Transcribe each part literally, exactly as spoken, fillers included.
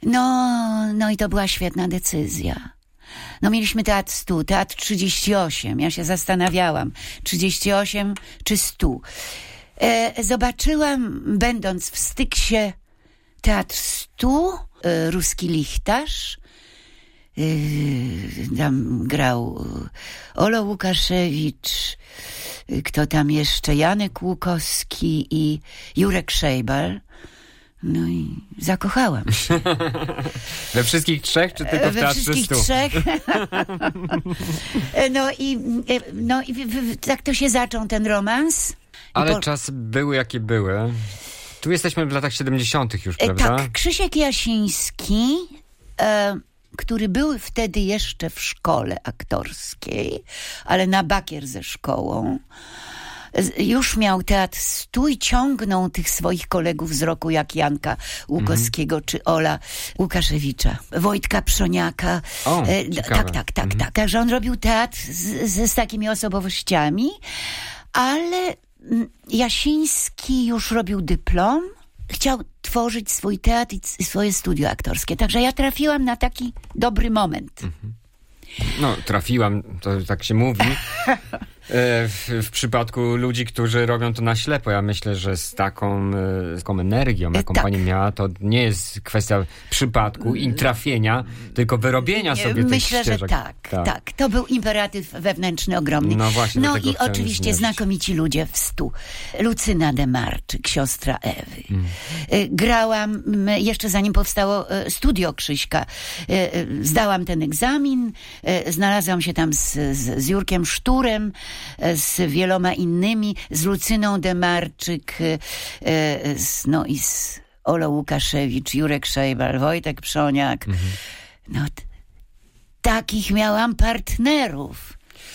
No, no i to była świetna decyzja. No mieliśmy teatr stu, teatr trzydzieści osiem. Ja się zastanawiałam, trzydzieści osiem czy stu. E, zobaczyłam, będąc w Styksie, teatr stu, e, ruski lichtarz. E, tam grał Olo Łukaszewicz, e, kto tam jeszcze, Janek Łukowski i Jurek Szejbal. No i zakochałam się. We wszystkich trzech, czy tylko w We teatrze wszystkich stu? trzech. No i, no i w, w, tak to się zaczął ten romans. Ale po... czasy były jakie były. Tu jesteśmy w latach siedemdziesiątych już, prawda? Tak, Krzysiek Jasiński, e, który był wtedy jeszcze w szkole aktorskiej, ale na bakier ze szkołą, już miał teatr stu i ciągnął tych swoich kolegów z roku, jak Janka Łukowskiego, mm. czy Ola Łukaszewicza, Wojtka Przoniaka. O, e, tak, tak, tak, mm. tak. Także on robił teatr z, z, z takimi osobowościami, ale Jasiński już robił dyplom, chciał tworzyć swój teatr i swoje studio aktorskie. Także ja trafiłam na taki dobry moment. Mm-hmm. No, trafiłam, to tak się mówi. W, w przypadku ludzi, którzy robią to na ślepo, ja myślę, że z taką, z taką energią, jaką tak. pani miała, to nie jest kwestia przypadku i trafienia, tylko wyrobienia sobie tych Myślę, ścieżek. że tak, tak, tak. To był imperatyw wewnętrzny ogromny. No właśnie, no do tego i oczywiście zmierzyć. Znakomici ludzie w stu. Lucyna Demarczyk, siostra Ewy. Mm. Grałam, jeszcze zanim powstało studio Krzyśka, zdałam ten egzamin, znalazłam się tam z, z, z Jurkiem Szturem, z wieloma innymi, z Lucyną Demarczyk, z, no i z Olą Łukaszewicz, Jurek Szejbal, Wojtek Przoniak. Mhm. No, t- takich miałam partnerów.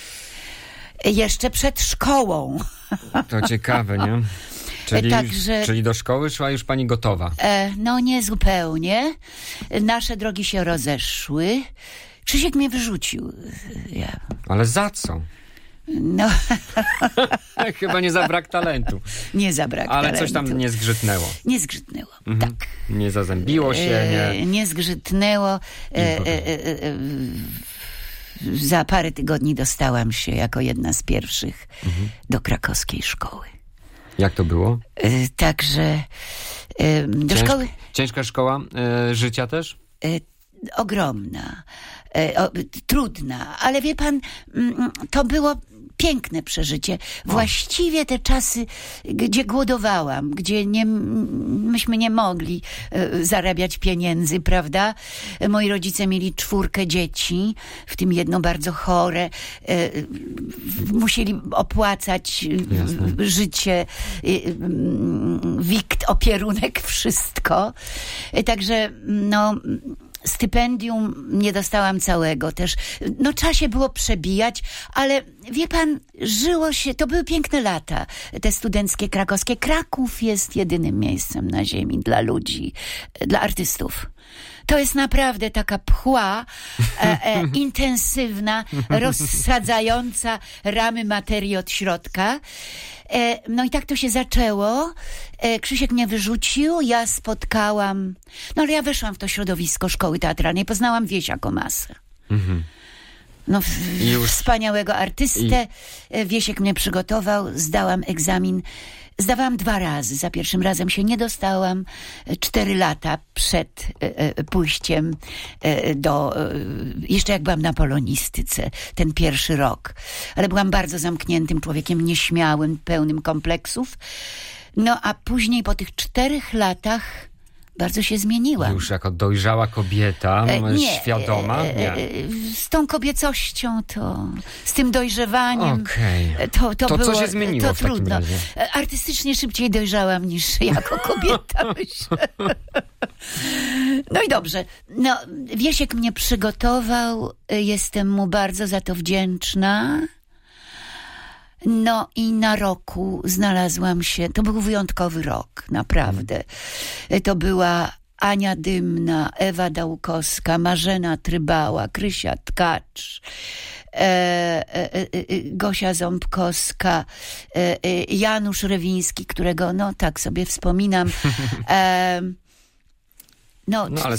Jeszcze przed szkołą. To ciekawe, nie? Czyli, Także, czyli do szkoły szła już pani gotowa? E, no nie zupełnie. Nasze drogi się rozeszły. Krzysiek mnie wyrzucił. Ja. Ale za co? No. Chyba nie za brak talentu. Nie za brak Ale talentu. coś tam nie zgrzytnęło. Nie zgrzytnęło, mhm. tak. Nie zazębiło się, nie... E, nie zgrzytnęło. E, e, e, e, za parę tygodni dostałam się jako jedna z pierwszych mhm. do krakowskiej szkoły. Jak to było? E, także e, do Cięż, szkoły... Ciężka szkoła e, życia też? E, ogromna. E, o, trudna. Ale wie pan, to było piękne przeżycie. Właściwie te czasy, gdzie głodowałam, gdzie nie, myśmy nie mogli e, zarabiać pieniędzy, prawda? Moi rodzice mieli czwórkę dzieci, w tym jedno bardzo chore. E, musieli opłacać Jasne. życie, e, wikt, opierunek, wszystko. E, także, no... Stypendium nie dostałam całego też. No trzeba się było przebijać, ale wie pan, żyło się, to były piękne lata, te studenckie krakowskie. Kraków jest jedynym miejscem na ziemi dla ludzi, dla artystów. To jest naprawdę taka pchła e, e, intensywna, rozsadzająca ramy materii od środka. E, no i tak to się zaczęło. E, Krzysiek mnie wyrzucił, ja spotkałam... No ale ja weszłam w to środowisko szkoły teatralnej, poznałam Wiesia Komasa. Mhm. No, w, już... wspaniałego artystę. I... Wiesiek mnie przygotował, zdałam egzamin. Zdawałam dwa razy. Za pierwszym razem się nie dostałam. Cztery lata przed e, pójściem e, do... E, jeszcze jak byłam na polonistyce. Ten pierwszy rok. Ale byłam bardzo zamkniętym człowiekiem, nieśmiałym, pełnym kompleksów. No a później po tych czterech latach bardzo się zmieniłam. Już jako dojrzała kobieta, e, nie, świadoma? Nie. Z tą kobiecością to, z tym dojrzewaniem. Okay. To, to, to było, co się zmieniło to w takim trudno. razie? Artystycznie szybciej dojrzałam niż jako kobieta, myślę. No i dobrze. No, Wiesiek mnie przygotował. Jestem mu bardzo za to wdzięczna. No i na roku znalazłam się, to był wyjątkowy rok, naprawdę. To była Ania Dymna, Ewa Dałkowska, Marzena Trybała, Krysia Tkacz, e, e, e, Gosia Ząbkowska, e, e, Janusz Rewiński, którego no tak sobie wspominam. E, No, no ale